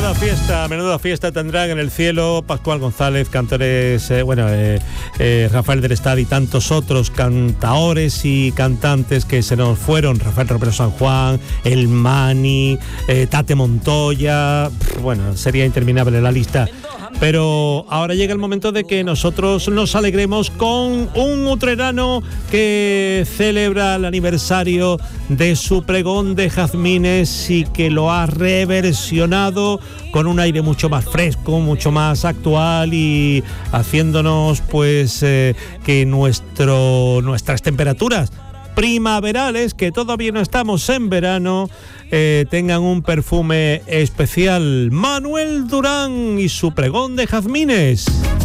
Menuda fiesta tendrán en el cielo Pascual González, cantores, Rafael del Estado y tantos otros cantaores y cantantes que se nos fueron. Rafael Romero San Juan, El Mani, Tate Montoya. Bueno, sería interminable la lista. Pero ahora llega el momento de que nosotros nos alegremos con un utrerano que celebra el aniversario de su pregón de jazmines y que lo ha reversionado con un aire mucho más fresco, mucho más actual y haciéndonos que nuestras temperaturas primaverales, que todavía no estamos en verano, tengan un perfume especial. Manuel Durán y su pregón de jazmines.